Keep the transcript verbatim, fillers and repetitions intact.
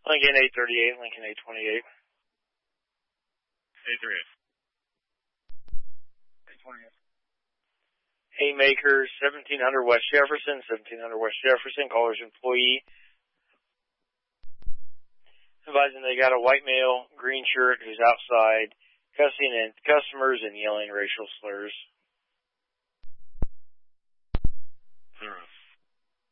Lincoln eight thirty-eight, Lincoln eight twenty-eight. eight thirty-eight. eight twenty-eight. Haymakers, seventeen hundred West Jefferson, seventeen hundred West Jefferson, caller's employee. Advising they got a white male, green shirt, who's outside, cussing at customers and yelling racial slurs. Zero.